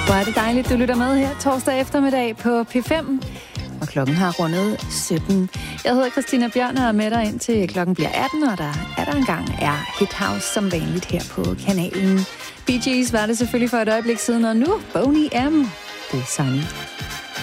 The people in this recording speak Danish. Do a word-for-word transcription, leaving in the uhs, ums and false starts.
Hvor er det dejligt, du lytter med her torsdag eftermiddag på P fem. Og klokken har rundet sytten. Jeg hedder Christina Bjørn og er med dig ind til klokken bliver atten, og der er der engang er Hit House som vanligt her på kanalen. Bee Gees var det selvfølgelig for et øjeblik siden, og nu Boney M. Det er Sunny.